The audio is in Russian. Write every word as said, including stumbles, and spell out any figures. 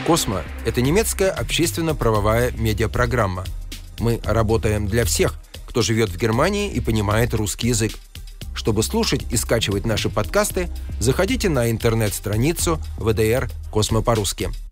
«Космо» — это немецкая общественно-правовая медиапрограмма. Мы работаем для всех, кто живет в Германии и понимает русский язык. Чтобы слушать и скачивать наши подкасты, заходите на интернет-страницу вэ дэ эр «Космо по-русски».